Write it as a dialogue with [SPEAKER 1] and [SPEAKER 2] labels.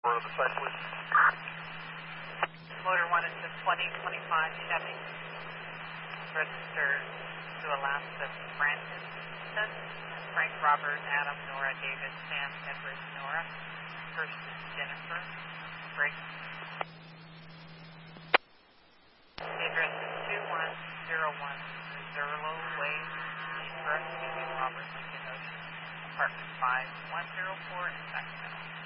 [SPEAKER 1] to the site, please.
[SPEAKER 2] Motor 1 is a 2025 Chevy. Registered to Alaska Branton. Frank, Robert, Adam, Nora, David, Sam, Edward, Nora. First is Jennifer. Break. The address is 2101 Zerlo Way, Robert, Lincoln Ocean, apartment 5104 in Sacramento.